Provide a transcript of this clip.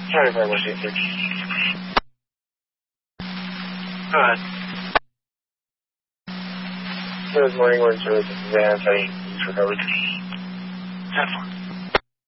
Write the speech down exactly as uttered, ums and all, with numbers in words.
twenty-four Washington. Go ahead. Good morning, we're in service. This is Anthony. Thanks for coverage. ten four.